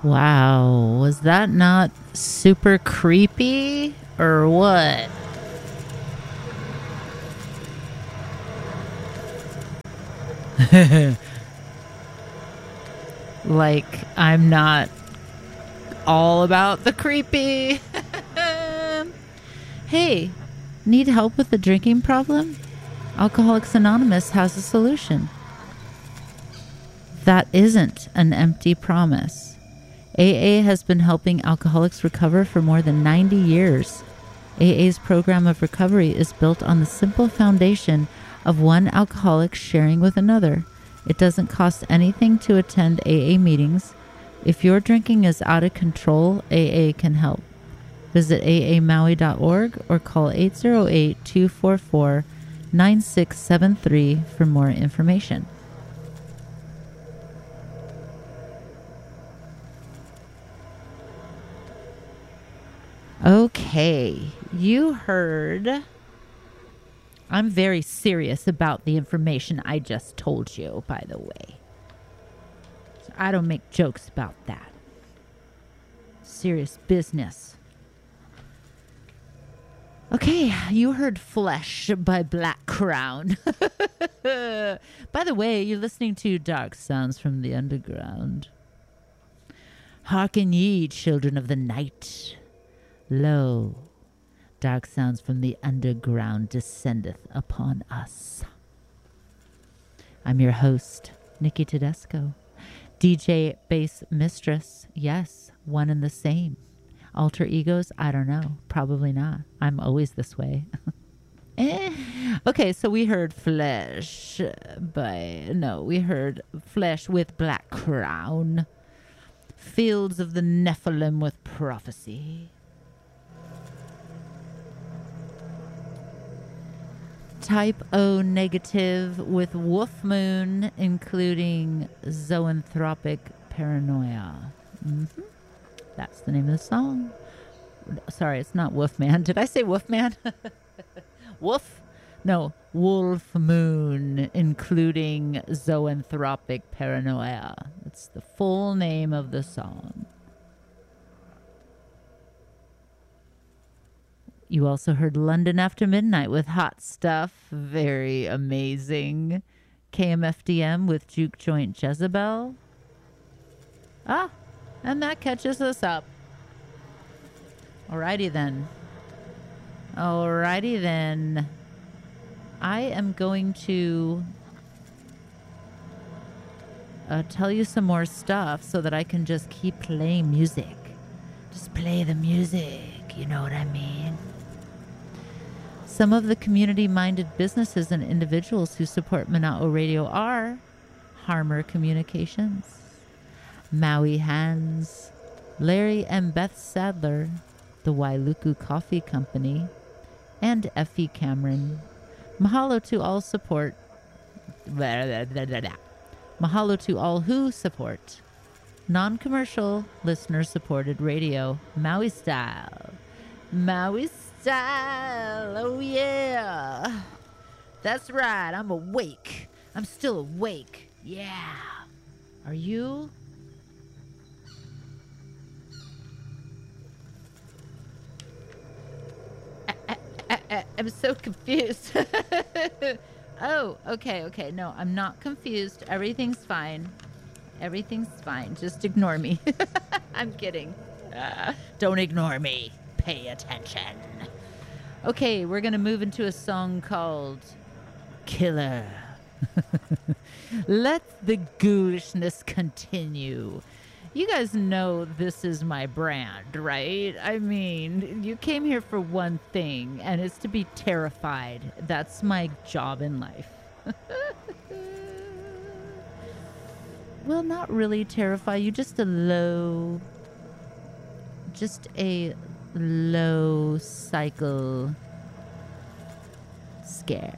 Wow, was that not super creepy or what? Like, I'm not all about the creepy. Hey, need help with a drinking problem? Alcoholics Anonymous has a solution. That isn't an empty promise. AA has been helping alcoholics recover for more than 90 years. AA's program of recovery is built on the simple foundation of one alcoholic sharing with another. It doesn't cost anything to attend AA meetings. If your drinking is out of control, AA can help. Visit aamaui.org or call 808-244-9673 for more information. Okay, you heard. I'm very serious about the information I just told you, by the way. So I don't make jokes about that. Serious business. Okay, you heard Flesh by Black Crown. By the way, you're listening to Dark Sounds from the Underground. Hearken ye, children of the night. Lo, dark sounds from the underground descendeth upon us. I'm your host, Nikki Tedesco. DJ Bass Mistress. Yes, one and the same. Alter egos? I don't know. Probably not. I'm always this way. Okay, so we heard Flesh we heard Flesh with Black Crown. Fields of the Nephilim with Prophecy. Type O negative with Wolf Moon, including Zoanthropic Paranoia. Mm-hmm. That's the name of the song. Sorry, it's not Wolfman. Did I say Wolfman? Wolf? No, Wolf Moon, including Zoanthropic Paranoia. That's the full name of the song. You also heard London After Midnight with Hot Stuff. Very amazing. KMFDM with Juke Joint Jezebel. Ah, and that catches us up. Alrighty then. I am going to tell you some more stuff so that I can just keep playing music. Just play the music, you know what I mean? Some of the community-minded businesses and individuals who support Mana'o Radio are Harmer Communications, Maui Hands, Larry and Beth Sadler, the Wailuku Coffee Company, and Effie Cameron. Mahalo to all support. Mahalo to all who support non-commercial, listener-supported radio, Maui style. Maui style, oh yeah. That's right, I'm awake. I'm still awake, yeah. Are you? I'm so confused. Oh, okay. No, I'm not confused. Everything's fine. Just ignore me. I'm kidding. Don't ignore me. Pay attention. Okay, we're going to move into a song called Killer. Let the ghoulishness continue. You guys know this is my brand, right? I mean, you came here for one thing, and it's to be terrified. That's my job in life. Well, not really terrify you, just a low cycle scare.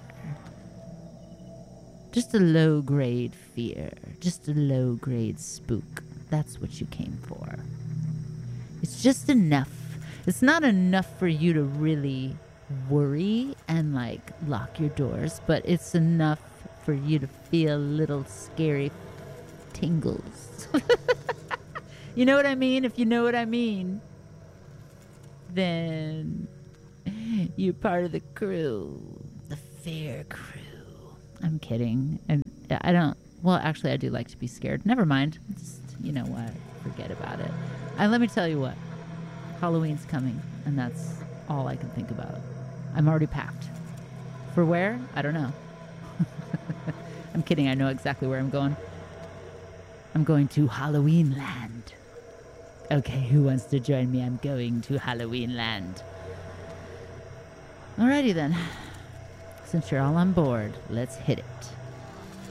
Just a low grade fear. Just a low grade spook. That's what you came for. It's just enough. It's not enough for you to really worry and like lock your doors, but it's enough for you to feel little scary tingles. You know what I mean? If you know what I mean, then you're part of the crew, the fair crew. I'm kidding. I don't. Well, actually, I do like to be scared. Never mind. Just, you know what? Forget about it. And let me tell you what. Halloween's coming, and that's all I can think about. I'm already packed. For where? I don't know. I'm kidding. I know exactly where I'm going. I'm going to Halloween Land. Okay, who wants to join me? I'm going to Halloween Land. Alrighty then. Since you're all on board, let's hit it.